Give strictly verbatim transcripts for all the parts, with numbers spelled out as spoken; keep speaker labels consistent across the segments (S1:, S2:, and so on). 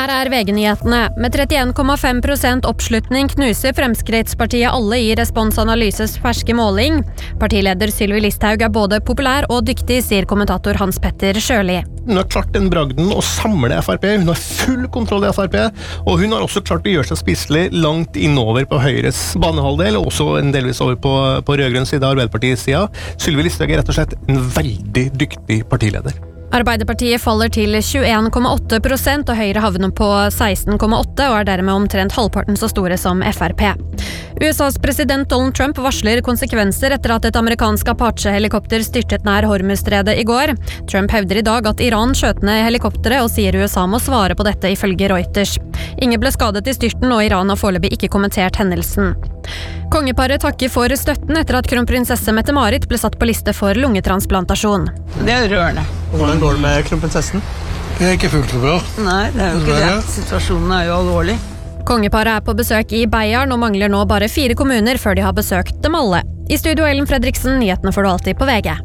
S1: Her er V G-nyhetene. Med trettien komma fem prosent oppslutning knuser Fremskrittspartiet alle i Respons Analyses ferske måling. Partileder Sylvi Listhaug er både populær og dyktig, sier kommentator Hans Petter Sjøli.
S2: Hun har klart den bragden å samle F R P, hun har full kontroll i F R P, og hun har også klart å gjøre seg spiselig langt innover på Høyres banehalvdel, og også en delvis over på, på rødgrønn side, Arbeiderpartiets side. Sylvi Listhaug er rett og slett en veldig dyktig partileder.
S1: Arbeiderpartiet faller til tjueen komma åtte prosent, og Høyre havner på seksten komma åtte og er dermed omtrent halvparten så store som F R P. U S A's president Donald Trump varsler konsekvenser etter at et amerikansk Apache-helikopter styrtet nær Hormuzstredet i går. Trump hevder i dag at Iran skjøt ned helikopteret og sier U S A må svare på dette ifølge Reuters. Ingen ble skadet i styrten, og Iran har foreløpig ikke kommentert hendelsen. Kongeparet takker for støtten etter at kronprinsesse Mette-Marit ble satt på liste for lungetransplantasjon.
S3: Det er rørende.
S2: Hvordan går det med kronprinsessen?
S4: Det er ikke fullt så bra.
S3: Nei, det er jo ikke det. Situasjonen er jo alvorlig.
S1: Kongeparet er på besøk i Beiarn og mangler nå bare fire kommuner før de har besøkt dem alle. I studio Ellen Fredriksen, nyhetene får du alltid på V G.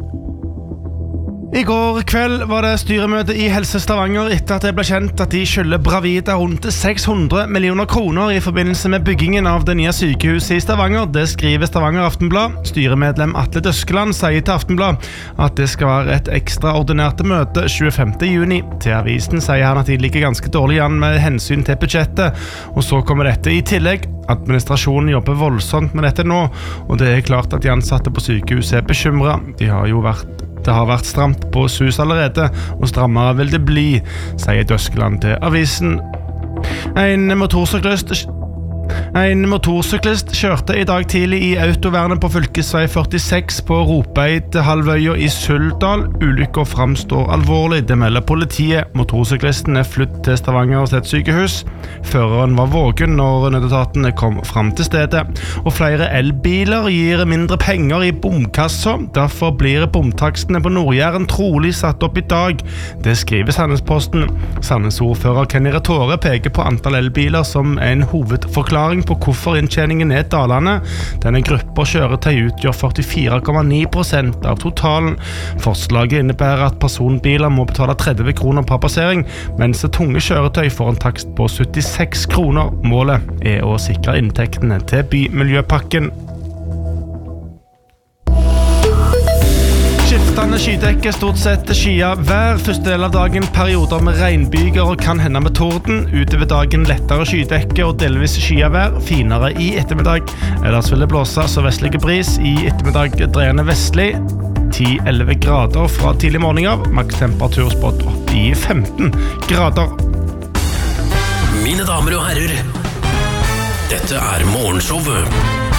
S5: I går kveld var det styremøte i Helse Stavanger etter at det ble kjent at de skylder Bravida rundt seks hundre millioner kroner i forbindelse med byggingen av det nye sykehuset i Stavanger. Det skriver Stavanger Aftenblad. Styremedlem Atle Døskeland sier til Aftenblad at det skal være et ekstraordinært møte tjuefemte juni. Til avisen sier han at de ligger ganske dårlig an med hensyn til budsjettet, og så kommer dette i tillegg. Administrasjonen jobber voldsomt med dette nå, og det er klart at de ansatte på sykehuset er bekymret. De har jo vært Det har vært stramt på S U S allerede, og strammere vil det bli, sier Døskeland til avisen. En motorsyklist En motorsyklist kjørte i dag tidlig i autovernet på fylkesvei førtiseks på Ropeid-halvøya i Suldal. Ulykken framstår alvorlig, det melder politiet. Motorsyklisten er flyttet til Stavanger sitt sykehus. Føreren var våken når nødetatene kom fram til stedet. Og flere elbiler gir mindre penger i bomkassa. Derfor blir bomtakstene på Nord-Jæren trolig satt opp i dag. Det skriver Sandnesposten. Sandnes-ordfører Kenny Retore peker på antall elbiler som en hovedforklaring på hvorfor inntjeningen er dalende. Denne gruppa kjøretøy utgjør førtifire komma ni prosent av totalen. Forslaget innebærer at personbiler må betale tretti kroner per passering, mens tunge kjøretøy får en takst på syttiseks kroner. Målet er å sikre inntektene til bymiljøpakken. Skiftende skydekke, stort sett skia hver første del av dagen, perioder med regnbyger og kan hende med torden. Utover dagen lettere skydekke og delvis skia vær, finere i ettermiddag. Ellers vil det blåse sørvestlig bris, i ettermiddag dreiende vestlig, ti til elleve grader fra tidlig morgen av, maks temperatur spådd opp i femten grader.
S6: Mine damer og herrer, dette er Morgenshowet